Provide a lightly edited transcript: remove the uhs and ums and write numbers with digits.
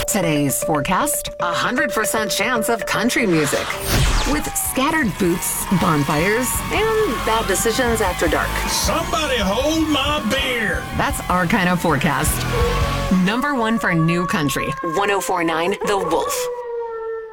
Today's forecast, 100% chance of country music. With scattered boots, bonfires, and bad decisions after dark. Somebody hold my beer. That's our kind of forecast. Number one for new country, 104.9 The Wolf.